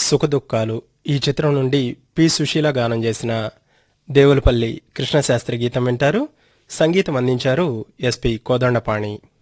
సుఖదుఖాలు ఈ చిత్రం నుండి పి సుశీల గానం చేసిన దేవులపల్లి కృష్ణశాస్త్రి గీతం వింటారు. సంగీతం అందించారు ఎస్పి కోదండపాణి.